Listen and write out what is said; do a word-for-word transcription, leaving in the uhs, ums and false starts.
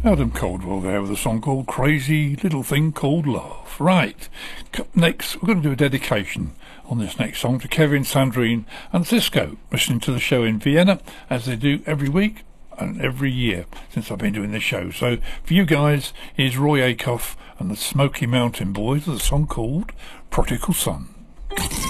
Adam Caldwell there with a song called Crazy Little Thing Called Love. Right, next we're going to do a dedication on this next song to Kevin, Sandrine and Cisco, listening to the show in Vienna as they do every week and every year since I've been doing this show. So for you guys, here's Roy Acuff and the Smoky Mountain Boys with a song called Prodigal Son.